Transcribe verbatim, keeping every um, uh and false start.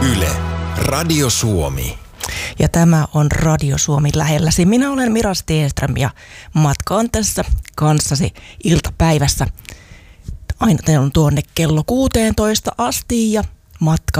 Yle, Radio Suomi. Ja tämä on Radio Suomi lähelläsi. Minä olen Mira Stenström ja matka on tässä kanssasi iltapäivässä. Aina on tuonne kello kuusitoista asti ja matka